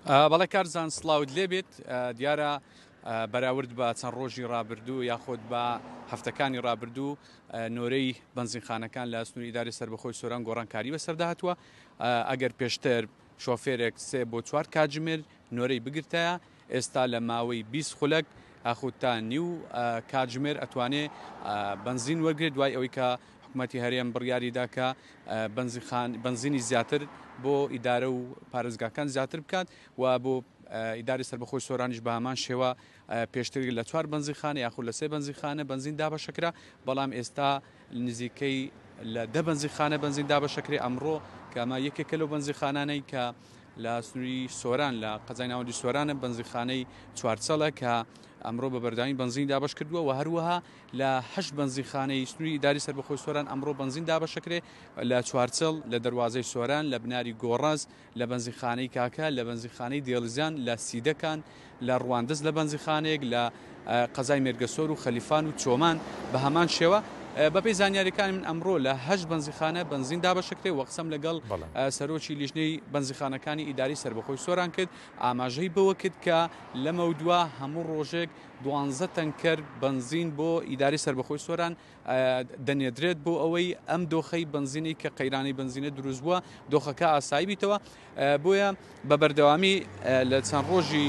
بەڵێ کارزان سڵاوت لێبێت دیارە بەراورد بە چەند ڕۆژی ڕابردوو یاخۆت بە هەفتەکانی ڕابردوو نۆرەی بەنزینخانەکان لە سنووری ئیداری سربەخۆی سۆران گۆڕانکاری بەسەردا هاتووە. ئەگەر پێشتر شۆفێرێک 3 بۆ 4 کاتژمێر نۆرەی بگرتایە، ئێستا لە ماوەی 20 خولەک ئاخوتا نیو کاتژمێر ئەتوانێ بنزین وەرگێت، دوای ئەوەی کە حکوومەتی هەرێم بڕیاریدا کە بنزینی زیاتر بۆ ئیدارە و پارێزگاکان زیاتر بکات و بۆ ئیداری سربەخۆی سۆرانیش بە هەمان شێوە پێشتر لە 4 بنزینخانە یاخود لە 3 بنزینخانە بنزین دابەشەکرا، بەڵام ئێستا نزیکەی لە 10 بنزینخانە بنزین دابەشەکرێ. ئەمڕۆ کە ئەمە یەکێکە لەو بنزینخانانەی کە لە سنووری سۆران لە قەزای ناوەندی سۆرانە بنزینخانەی چوارچەڵە کە ئەمڕۆ بە بەرداوی بنزین دابش کردووە و هەروەها لە 8 بنزینخانەی سنووری ئیداری سربەخۆی سۆران ئەمڕۆ بنزین دابەشەکرێ، لە چوارچەڵ، لە دەروازەی سۆران، لە بناری گۆڕاز، لە بنزینخانەی کاکە، لە بنزینخانەی دێڵزیان، لە سیدەکان، لە ڕواندز لە بنزینخانەیەک، لە قەزای مێرگەسۆر و خەلیفان و چۆمان بە هەمان شێوە. بەپێی زانیاریەکانی من ئەمڕۆ لە 8 بنزینخانە بنزین دابەشەکرێ و قسەم لەگەڵ سەرۆکی لیژنەی بنزینخانەکانی ئیداری سربەخۆی سۆران کرد، ئاماژەی بەوە کرد کە لەمە دووە هەموو ڕۆژێک 12 تەنکەر بنزین بۆ ئیداری سربەخۆی سۆران دەنێدرێت بۆ ئەوەی ئەم دۆخەی بنزینی کە قەیرانی بنزینە دروست بووە دۆخەکە ئاسایی بیتەوە. بۆیە بە بەردەوامی لە چەند ڕۆژی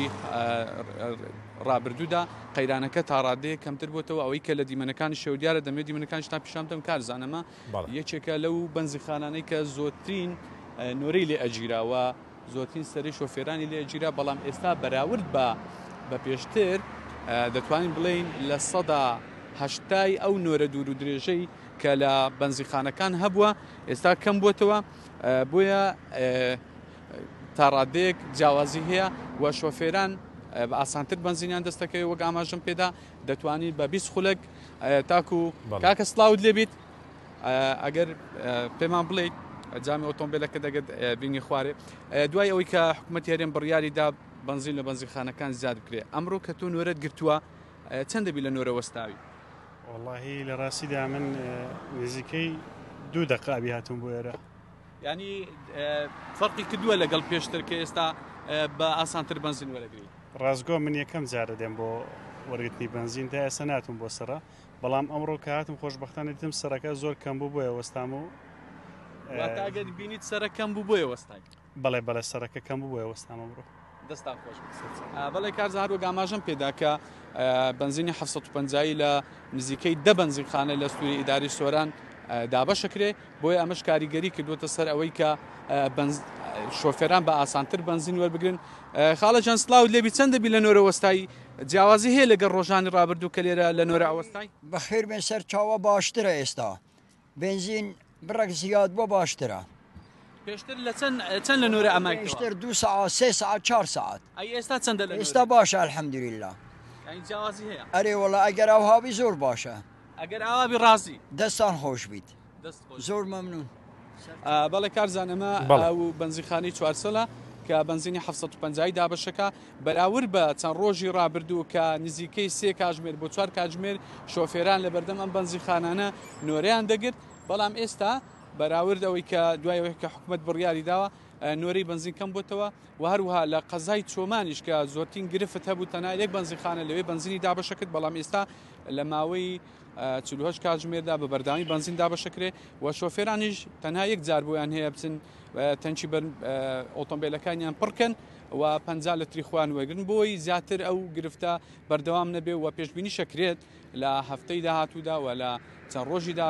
ڕابردوودا قەیرانەکە تا ڕادەیە کەمتر بۆتەوە، ئەوەی کە لە دیمەنەکانی شێودیارە دەمێت دیمەنەکانیشتان پیشامتەم کارزانەمە یەکێکە لەو بنزینخانانەی کە زۆرترین نۆرەی لێ ئەگیراوە، زۆرترین سەرەی شۆفێرانی لێ ئەگیرا، بەڵام ئێستا بەراورد بە پێشتر دەتوانین بڵێین لە 80 ئەو نۆرە دوور و درێژەی کە لە بنزینخانەکان هەبووە ئێستا کەم بووتەوە. بۆیە تا ڕادەیەک جیاوازی هەیە و شۆفێران بە ئاسانتر بنزینیان دەستەکەی وەک ئاماژەم پێدا دەتوانین بە 20 خولەک تاکو کاکە سڵاوت لێبیت ئەگەر پێمان بڵێیت جامی ئۆتۆمبیلەکە دەگەت بینی خوارێ، دوای ئەوەی کە حکوومەتی هەرێم بڕیاریدا بنزین لە بنزینخانەکان زیاد بکرێ، ئەمڕۆ کە تۆ نۆرەت گرتووە چەند دەبی لە نۆرە وەستاوی؟ وەڵاهی لە ڕاستیدا من نزیکەی 2 دقائقی هاتم بۆ ئێرە، ینی فەرقی کردووە لەگەڵ پێشتر کە ئێستا بە ئاسانتر بنزین وەرەگری. ڕاستگۆ من یەکەم جارە دێم بۆ وەرگرتنی بنزین تا ئێستا ناتم بۆ سەرە، بەڵام ئەمڕۆ کە هاتم خۆشبەختانە دیتم سەرەکە زۆر کەم بوو بۆیە وەستام و ئەگەر بینیت سەرە کەم بوو بۆیە وەستای. بەڵێ سەرەکە کەم بوو بۆیە وەستام ئەمڕۆ. دەستان خۆش بەڵێ کارزان وەک ئاماژەم پێدا کە بنزینی 750 لە نزیکەی 10 بنزینخانە لە سنووری ئیداری سۆران دابەشەکرێ، بۆیە ئەمەش کاریگەری کردوتە سەر ئەوەی کە شۆفێران بە ئاسانتر بنزین وەربگرن. خاڵەجان سڵاوت لێبی چەند دەبی لە نۆرە وەستایی؟ جیاوازی هەیە لەگەڵ ڕۆژانی ڕابردوو کە لێرە لە نۆرە ئەوەستای؟ بەخێر بێن سەر چاوە باشترە، ئێستا بنزین بڕێک زیاد بۆ باشترە. پێشتر لە چەند لە نۆرە ئەمای پێشتر 2 ساعت 3 ساعت 4 ساعت، ئەی ئێستا چەندە لە ئێستا باشە الحەمدولیلا. جیاوازی هەیە؟ ئەرێ وەڵا ئەگەر ئەوهابی زۆر باشە، ئەگەر ئاوابی ڕازی دەستان خۆش بیت، زۆر مەمنون. بەڵێ کارزان ئەمە ئەو بنزینخانەی چوارچەڵە کە بنزینی 750 دابەشەکە بەراورد بە چەند ڕۆژی ڕابردوو کە نزیکەی 3 کاتژمێر بۆ 4 کاتژمێر شۆفێران لە بەردەم ئەم بنزینخانانە نۆرەیان دەگرت، بەڵام ئێستا بەراورد ئەوەی کە دوایەوەی کە حکوومەت بڕیاری داوە نۆرەی بنزین کەم بۆتەوە و هەروها لە قەزای چۆمانیش کە زۆرترین گرفت هەبوو تەنها یەک بنزینخانە لەوێ بنزینی دابەشەکرد، بەڵام ئێستا لە ماوەی 48 کاتژمێردا بە بەردامی بنزین دابەشەکرێ و شۆفێرانیش تەنها یەک جار بۆیان هەیە بچن تەنکی ئۆتۆمبیلەکانیان پڕکەن و 50 لتری خوان وەرگن بۆی زیاتر ئەو گرفتە بەردەوام نەبێ و پێشبینی شەکرێت لە هەفتەی داهاتوودا و لە چەند ڕۆژی